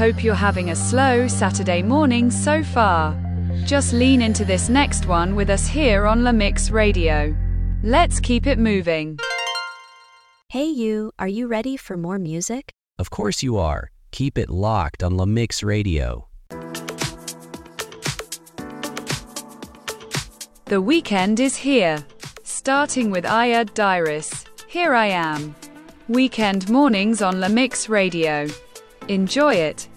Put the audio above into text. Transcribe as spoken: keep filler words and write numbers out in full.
Hope you're having a slow Saturday morning so far. Just lean into this next one with us here on La Mix Radio. Let's keep it moving. Hey you, are you ready for more music? Of course you are. Keep it locked on La Mix Radio. The weekend is here. Starting with Ayad Dairis, Here I Am. Weekend mornings on La Mix Radio. Enjoy it.